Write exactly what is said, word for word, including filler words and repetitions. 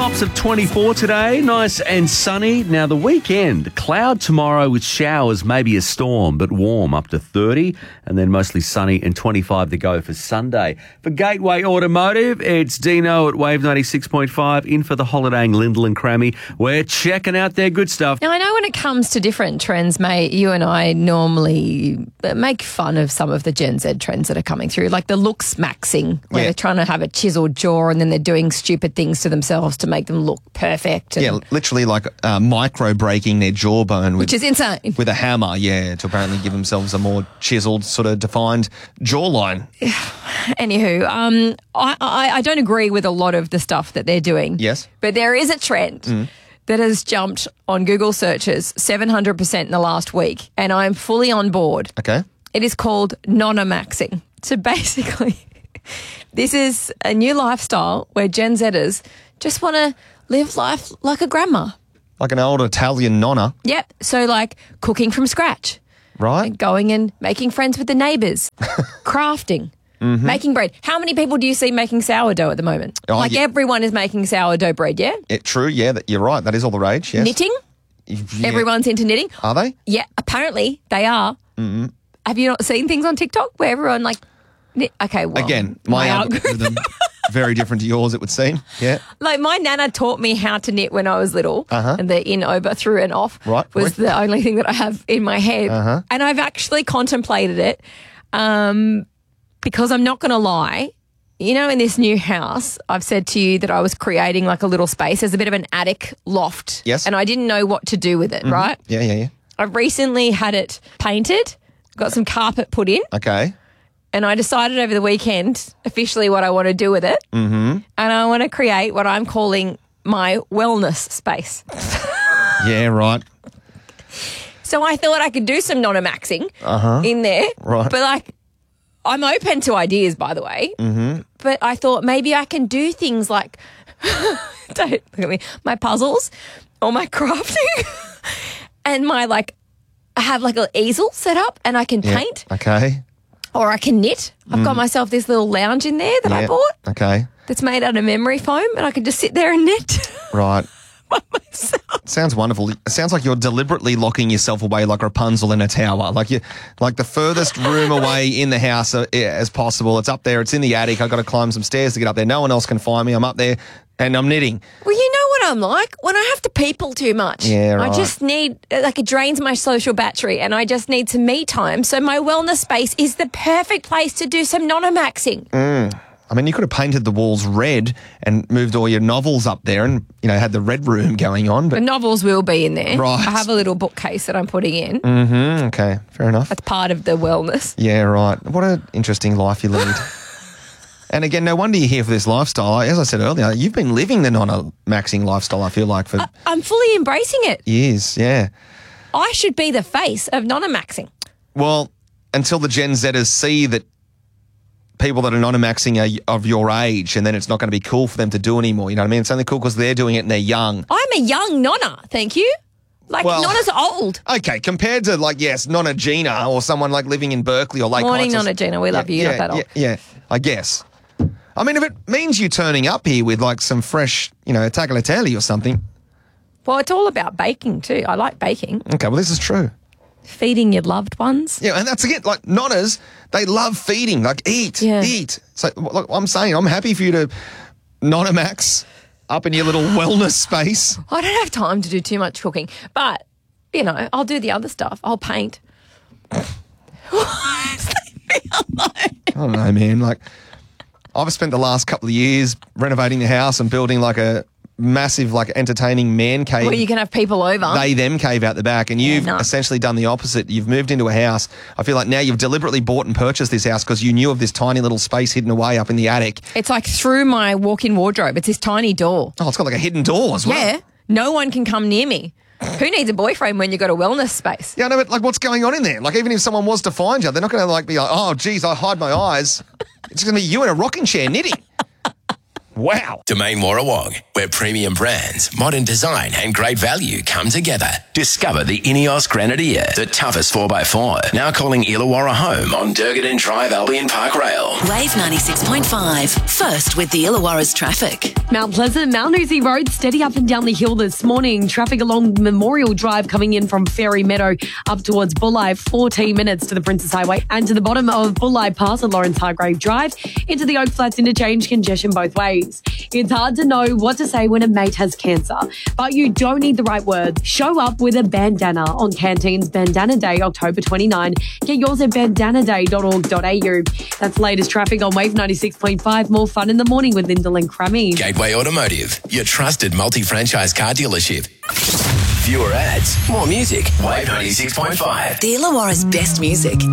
Tops of twenty-four today, nice and sunny. Now the weekend, cloud tomorrow with showers, maybe a storm, but warm up to thirty, and then mostly sunny and twenty-five to go for Sunday. For Gateway Automotive, it's Dino at Wave ninety-six point five, in for the Holiday Lyndall and Crammy. We're checking out their good stuff. Now, I know when it comes to different trends, mate, you and I normally make fun of some of the Gen Z trends that are coming through, like the looks maxing, where Yeah. they're trying to have a chiseled jaw and then they're doing stupid things to themselves to make them look perfect. And, Yeah, literally like uh, micro breaking their jawbone with, which is insane. with a hammer, yeah, to apparently give themselves a more chiseled, sort of defined jawline. Anywho, um, I, I, I don't agree with a lot of the stuff that they're doing. Yes. But there is a trend that has jumped on Google searches seven hundred percent in the last week, and I'm fully on board. Okay. It is called nonamaxing. So basically, this is a new lifestyle where Gen Zers just want to live life like a grandma. Like an old Italian nonna, Yep. So like cooking from scratch, right? going and making friends with the neighbours, crafting, making bread. How many people do you see making sourdough at the moment? Oh, like yeah. everyone is making sourdough bread, yeah? Yeah, true, yeah, that, you're right. That is all the rage, yes. Knitting? Yeah. Everyone's into knitting. Are they? Yeah, apparently they are. Mm-hmm. Have you not seen things on TikTok where everyone like knit? Okay, well. Again, my, algorithm, very different to yours, it would seem. Yeah. Like my nana taught me how to knit when I was little, Uh-huh. and the in, over, through and off Right, was right. the only thing that I have in my head. Uh-huh. And I've actually contemplated it um, because I'm not going to lie. You know, in this new house, I've said to you that I was creating like a little space. There's a bit of an attic loft. Yes. And I didn't know what to do with it, right? Yeah, yeah, yeah. I've recently had it painted, got some carpet put in. Okay. And I decided over the weekend officially what I want to do with it. Mm-hmm. And I want to create what I'm calling my wellness space. Yeah, right. So I thought I could do some nonamaxing in there. Right. But like, I'm open to ideas, by the way. Mm-hmm. But I thought maybe I can do things like, don't look at me, my puzzles or my crafting and my like, I have like an easel set up and I can Yeah. paint. Okay. Or I can knit. I've got myself this little lounge in there that I Yeah. bought Okay. that's made out of memory foam, and I can just sit there and knit Right. by myself. Sounds wonderful. It sounds like you're deliberately locking yourself away like Rapunzel in a tower. Like you, like the furthest room away in the house uh, yeah, as possible. It's up there. It's in the attic. I've got to climb some stairs to get up there. No one else can find me. I'm up there and I'm knitting. Well, you know what I'm like? When I have to people too much. Yeah, right. I just need, like, it drains my social battery, and I just need some me time. So my wellness space is the perfect place to do some nonamaxing. Mm. I mean, you could have painted the walls red and moved all your novels up there and, you know, had the red room going on. The But novels will be in there. Right. I have a little bookcase that I'm putting in. mm, okay, fair enough. That's part of the wellness. Yeah, right. What an interesting life you lead. And again, no wonder you're here for this lifestyle. As I said earlier, you've been living the non-maxing lifestyle, I feel like, for I- I'm fully embracing it. years. Yeah. I should be the face of nonamaxing. Well, until the Gen Zers see that people that are non-maxing are of your age, and then it's not going to be cool for them to do anymore. You know what I mean? It's only cool because they're doing it and they're young. I'm a young nonna, thank you. Like, Well- not as old. Okay, compared to, like, yes, Nonna Gina or someone like living in Berkeley or Lake Morning, Heights. or- Nonna Gina. We love you. You're yeah, not that old. Yeah, yeah, I guess. I mean, if it means you turning up here with, like, some fresh, you know, tagliatelle or something. Well, it's all about baking too. I like baking. Okay, well, this is true. Feeding your loved ones. Yeah, and that's again, like, nonnas, they love feeding, like, eat, Yeah. eat. So, look, I'm saying, I'm happy for you to nonamax up in your little wellness space. I don't have time to do too much cooking, but, you know, I'll do the other stuff. I'll paint. I don't know, man. Like, I've spent the last couple of years renovating the house and building, like, a massive, like, entertaining man cave. Where you can have people over. They them cave out the back, and you've no. essentially done the opposite. You've moved into a house. I feel like now you've deliberately bought and purchased this house because you knew of this tiny little space hidden away up in the attic. It's like through my walk-in wardrobe. It's this tiny door. Oh, it's got like a hidden door as well. Yeah. No one can come near me. Who needs a boyfriend when you've got a wellness space? Yeah, I know, but like, what's going on in there? Like, even if someone was to find you, they're not going to like be like, oh, geez, I hide my eyes. It's going to be you in a rocking chair knitting. Wow. Domain Warrawong, where premium brands, modern design and great value come together. Discover the Ineos Grenadier, the toughest four by four. Now calling Illawarra home on Durgadin Drive, Albion Park Rail. Wave ninety-six point five. First with the Illawarra's traffic. Mount Pleasant, Mount Uzi Road, steady up and down the hill this morning. Traffic along Memorial Drive coming in from Ferry Meadow up towards Bulli, fourteen minutes to the Princess Highway and to the bottom of Bulli Pass at Lawrence Hargrave Drive into the Oak Flats interchange, congestion both ways. It's hard to know what to say when a mate has cancer, but you don't need the right words. Show up with a bandana on Canteen's Bandana Day, October twenty-ninth. Get yours at bandana day dot org dot a u. That's latest traffic on Wave ninety-six point five. More fun in the morning with Lyndall and Crummy. Gateway Automotive, your trusted multi-franchise car dealership. Fewer ads, more music. Wave ninety-six point five. The Illawarra's best music